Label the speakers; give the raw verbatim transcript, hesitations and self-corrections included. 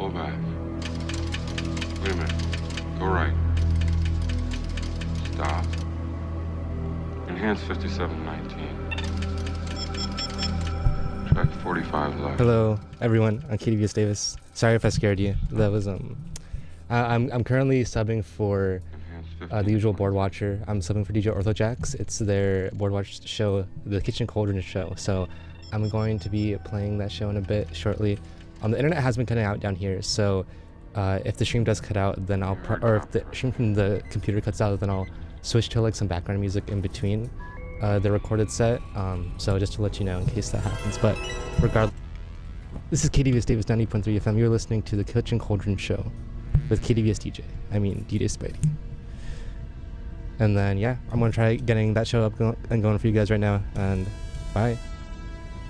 Speaker 1: Pull back. Wait a minute. Go right. Stop. Enhance fifty-seven nineteen. Track forty-five left.
Speaker 2: Hello, everyone. I'm Katie V S Davis. Sorry if I scared you. That was um. I, I'm I'm currently subbing for uh, the usual Board Watcher. I'm subbing for D J Orthojax. It's their Board Watch show, the Kitchen Cauldron show. So I'm going to be playing that show in a bit shortly. Um, the internet has been cutting out down here, so uh, if the stream does cut out, then I'll pro- or if the stream from the computer cuts out, then I'll switch to like some background music in between uh, the recorded set. Um, so just to let you know in case that happens. But regardless, this is K D V S Davis ninety point three F M. You're listening to the Kitchen Cauldron show with K D V S D J. I mean D J Spidey. And then yeah, I'm gonna try getting that show up go- and going for you guys right now. And bye.